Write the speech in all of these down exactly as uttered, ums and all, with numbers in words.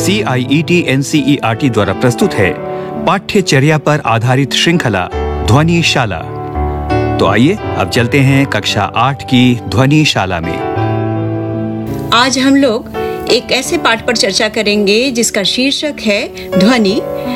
सी आई E T N C E R T द्वारा प्रस्तुत है पाठ्यचर्या पर आधारित श्रृंखला ध्वनि शाला। तो आइए अब चलते हैं कक्षा आठ की ध्वनि शाला में। आज हम लोग एक ऐसे पाठ पर चर्चा करेंगे जिसका शीर्षक है ध्वनि,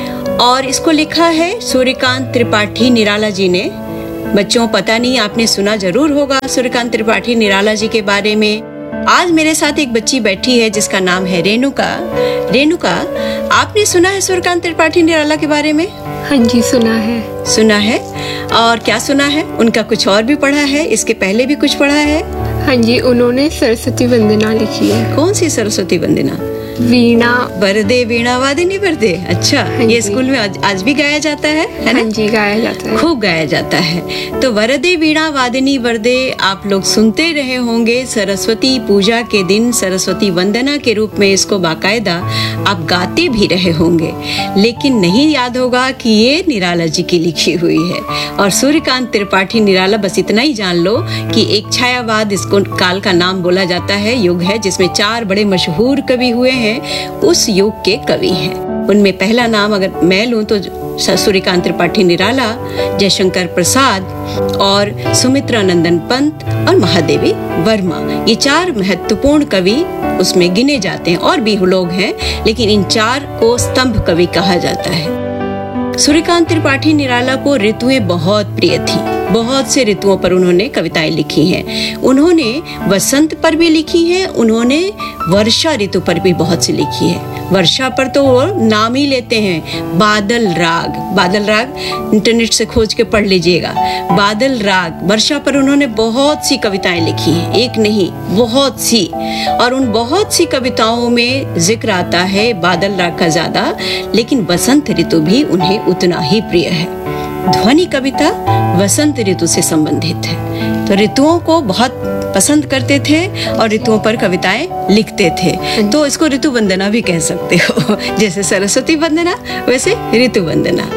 और इसको लिखा है सूर्यकांत त्रिपाठी निराला जी ने। बच्चों, पता नहीं आपने सुना जरूर होगा सूर्यकांत त्रिपाठी निराला जी के बारे में। आज मेरे साथ एक बच्ची बैठी है जिसका नाम है रेणुका। रेणुका, आपने सुना है सूर्यकांत त्रिपाठी निराला के बारे में? हाँ जी, सुना है। सुना है, और क्या सुना है? उनका कुछ और भी पढ़ा है? इसके पहले भी कुछ पढ़ा है? हाँ जी, उन्होंने सरस्वती वंदना लिखी है। कौन सी सरस्वती वंदना? वीणा वरदे वीणा वादिनी वरदे। अच्छा, ये स्कूल में आज, आज भी गाया जाता है, है ना? हाँ जी, गाया जाता है, खूब गाया जाता है। तो वरदे वीणा वादिनी वरदे आप लोग सुनते रहे होंगे। सरस्वती पूजा के दिन सरस्वती वंदना के रूप में इसको बाकायदा आप गाते भी रहे होंगे, लेकिन नहीं याद होगा कि ये निराला जी की लिखी हुई है। और सूर्यकांत त्रिपाठी निराला, बस इतना ही जान लो कि एक छायावाद इसको काल का नाम बोला जाता है, युग है जिसमें चार बड़े मशहूर कवि हुए हैं, उस युग के कवि हैं। उनमें पहला नाम अगर मैं लूं तो सूर्यकांत त्रिपाठी निराला, जयशंकर प्रसाद और सुमित्रा नंदन पंत और महादेवी वर्मा, ये चार महत्वपूर्ण कवि उसमें गिने जाते हैं। और भी लोग हैं, लेकिन इन चार को स्तंभ कवि कहा जाता है। सूर्यकांत त्रिपाठी निराला को ऋतुएं बहुत प्रिय थी। बहुत से ऋतुओं पर उन्होंने कविताएं लिखी हैं। उन्होंने वसंत पर भी लिखी है, उन्होंने वर्षा ऋतु पर भी बहुत सी लिखी है। वर्षा पर तो वो नाम ही लेते हैं, बादल राग। बादल राग इंटरनेट से खोज के पढ़ लीजिएगा, बादल राग। वर्षा पर उन्होंने बहुत सी कविताएं लिखी हैं, एक नहीं बहुत सी। और उन बहुत सी कविताओं में जिक्र आता है बादल राग का ज्यादा, लेकिन बसंत ऋतु भी उन्हें उतना ही प्रिय है। ध्वनि कविता वसंत ऋतु से संबंधित है, तो ऋतुओं को बहुत पसंद करते थे और ऋतुओं पर कविताएं लिखते थे। तो इसको ऋतु वंदना भी कह सकते हो, जैसे सरस्वती वंदना वैसे ऋतु वंदना।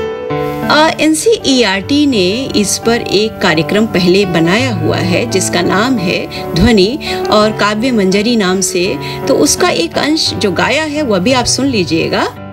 N C E R T ने इस पर एक कार्यक्रम पहले बनाया हुआ है जिसका नाम है ध्वनि और काव्य मंजरी नाम से। तो उसका एक अंश जो गाया है वह भी आप सुन लीजिएगा।